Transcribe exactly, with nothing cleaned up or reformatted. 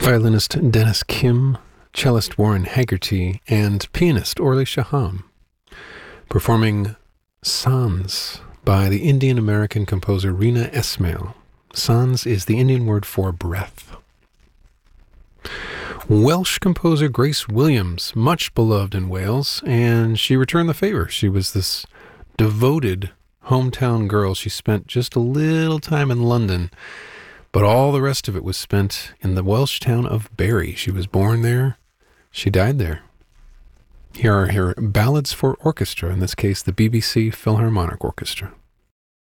violinist Dennis Kim, cellist Warren Haggerty, and pianist Orly Shaham, performing Sans by the Indian-American composer Rina Esmail. Sans is the Indian word for breath. Welsh composer Grace Williams, much beloved in Wales, and she returned the favor. She was this devoted hometown girl. She spent just a little time in London, but all the rest of it was spent in the Welsh town of Bury. She was born there. She died there. Here are her ballads for orchestra, in this case the B B C Philharmonic Orchestra.